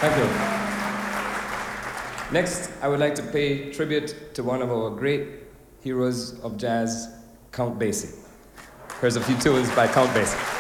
Thank you. Next, I would like to pay tribute to one of our great heroes of jazz, Count Basie. Here's a few tunes by Count Basie.